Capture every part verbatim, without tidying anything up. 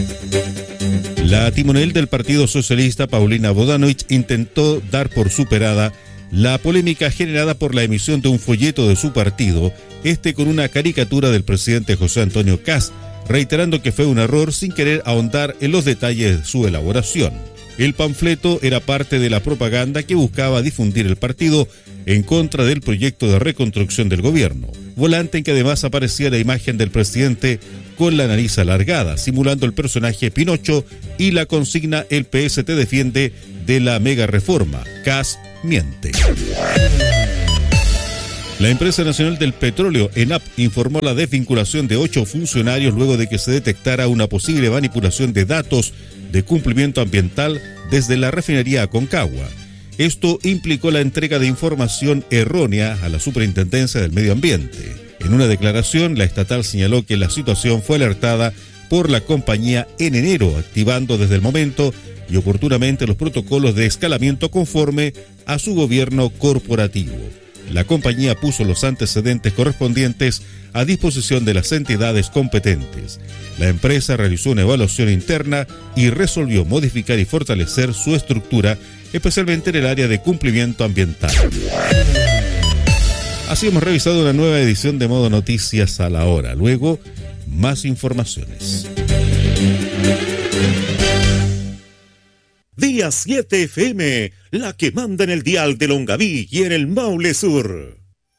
La timonel del Partido Socialista, Paulina Bodanovich, intentó dar por superada la polémica generada por la emisión de un folleto de su partido, este con una caricatura del presidente José Antonio Kast, reiterando que fue un error sin querer ahondar en los detalles de su elaboración. El panfleto era parte de la propaganda que buscaba difundir el partido en contra del proyecto de reconstrucción del gobierno, volante en que además aparecía la imagen del presidente con la nariz alargada, simulando el personaje Pinocho, y la consigna "El P S te defiende" de la mega reforma. Kast miente. La empresa nacional del petróleo, ENAP, informó la desvinculación de ocho funcionarios luego de que se detectara una posible manipulación de datos de cumplimiento ambiental desde la refinería Aconcagua. Esto implicó la entrega de información errónea a la Superintendencia del Medio Ambiente. En una declaración, la estatal señaló que la situación fue alertada por la compañía en enero, activando desde el momento y oportunamente los protocolos de escalamiento conforme a su gobierno corporativo. La compañía puso los antecedentes correspondientes a disposición de las entidades competentes. La empresa realizó una evaluación interna y resolvió modificar y fortalecer su estructura, especialmente en el área de cumplimiento ambiental. Así hemos revisado una nueva edición de Modo Noticias a la hora. Luego, más informaciones. Día siete F M, la que manda en el dial de Longaví y en el Maule Sur.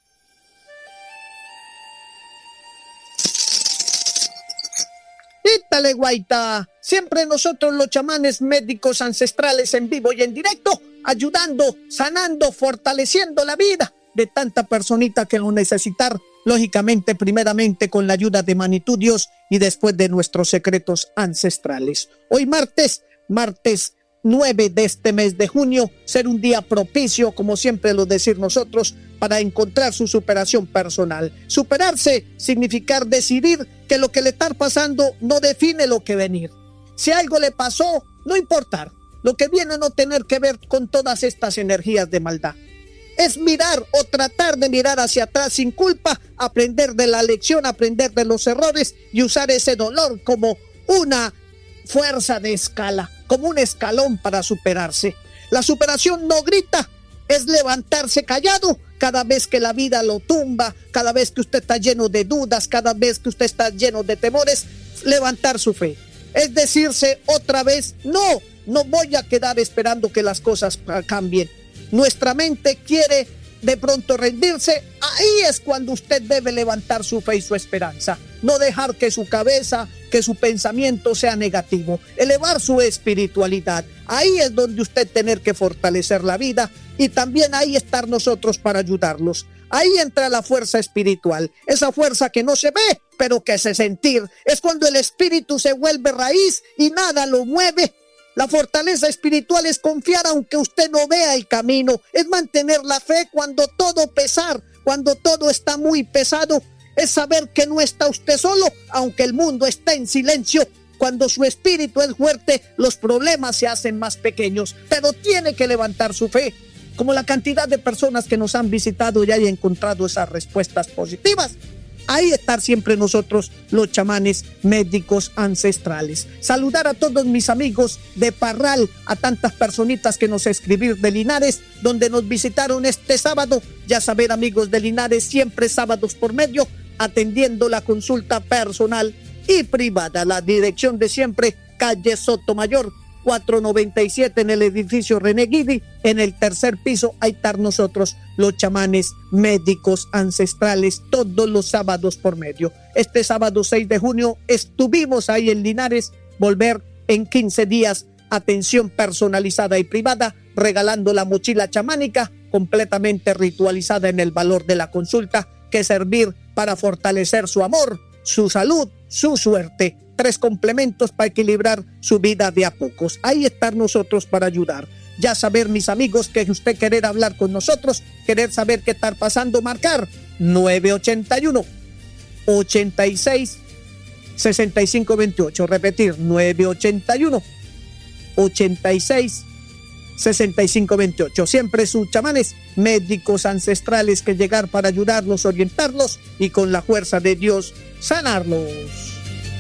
¡Ítale, guaita! Siempre nosotros los chamanes médicos ancestrales en vivo y en directo, ayudando, sanando, fortaleciendo la vida de tanta personita que lo necesitar, lógicamente, primeramente con la ayuda de Manitou Dios y después de nuestros secretos ancestrales. Hoy martes, martes nueve de este mes de junio, ser un día propicio, como siempre lo decir nosotros, para encontrar su superación personal. Superarse, significar decidir que lo que le está pasando no define lo que venir. Si algo le pasó, no importar. Lo que viene no tener que ver con todas estas energías de maldad. Es mirar o tratar de mirar hacia atrás sin culpa, aprender de la lección, aprender de los errores y usar ese dolor como una fuerza de escala, como un escalón para superarse. La superación no grita, es levantarse callado cada vez que la vida lo tumba, cada vez que usted está lleno de dudas, cada vez que usted está lleno de temores, levantar su fe. Es decirse otra vez, no, no voy a quedar esperando que las cosas cambien. Nuestra mente quiere de pronto rendirse, ahí es cuando usted debe levantar su fe y su esperanza. No dejar que su cabeza, que su pensamiento sea negativo. Elevar su espiritualidad. Ahí es donde usted tener que fortalecer la vida y también ahí estar nosotros para ayudarlos. Ahí entra la fuerza espiritual, esa fuerza que no se ve, pero que se sentir. Es cuando el espíritu se vuelve raíz y nada lo mueve. La fortaleza espiritual es confiar aunque usted no vea el camino, es mantener la fe cuando todo pesar, cuando todo está muy pesado, es saber que no está usted solo, aunque el mundo está en silencio. Cuando su espíritu es fuerte, los problemas se hacen más pequeños, pero tiene que levantar su fe, como la cantidad de personas que nos han visitado y han encontrado esas respuestas positivas. Ahí estar siempre nosotros, los chamanes médicos ancestrales. Saludar a todos mis amigos de Parral, a tantas personitas que nos escribir de Linares, donde nos visitaron este sábado. Ya saber, amigos de Linares, siempre sábados por medio, atendiendo la consulta personal y privada. La dirección de siempre, calle Sotomayor, cuatrocientos noventa y siete en el edificio René Guidi, en el tercer piso. Ahí estar nosotros, los chamanes médicos ancestrales, todos los sábados por medio. Este sábado seis de junio estuvimos ahí en Linares, volver en quince días, atención personalizada y privada, regalando la mochila chamánica, completamente ritualizada en el valor de la consulta, que servir para fortalecer su amor, su salud, su suerte. Tres complementos para equilibrar su vida de a pocos. Ahí estar nosotros para ayudar. Ya saber, mis amigos, que usted querer hablar con nosotros, querer saber qué está pasando, marcar nueve ochenta y uno, ochenta y seis, sesenta y cinco veintiocho. Repetir, nueve ochenta y uno, ochenta y seis, sesenta y cinco veintiocho. Siempre sus chamanes médicos ancestrales que llegar para ayudarlos, orientarlos y con la fuerza de Dios sanarlos.